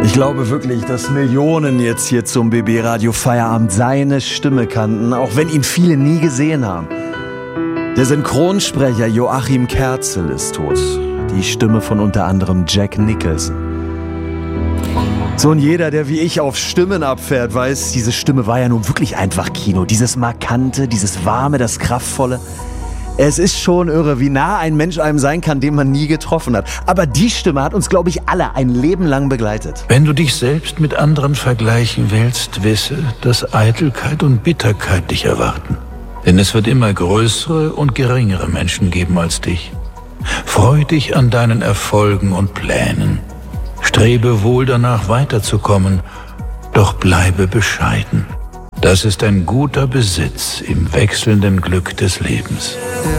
Ich glaube wirklich, dass Millionen jetzt hier zum BB Radio Feierabend seine Stimme kannten, auch wenn ihn viele nie gesehen haben. Der Synchronsprecher Joachim Kerzel ist tot. Die Stimme von unter anderem Jack Nicholson. So, und jeder, der wie ich auf Stimmen abfährt, weiß, diese Stimme war ja nun wirklich einfach Kino. Dieses Markante, dieses Warme, das Kraftvolle. Es ist schon irre, wie nah ein Mensch einem sein kann, den man nie getroffen hat. Aber die Stimme hat uns, glaube ich, alle ein Leben lang begleitet. Wenn du dich selbst mit anderen vergleichen willst, wisse, dass Eitelkeit und Bitterkeit dich erwarten. Denn es wird immer größere und geringere Menschen geben als dich. Freu dich an deinen Erfolgen und Plänen. Strebe wohl danach weiterzukommen, doch bleibe bescheiden. Das ist ein guter Besitz im wechselnden Glück des Lebens.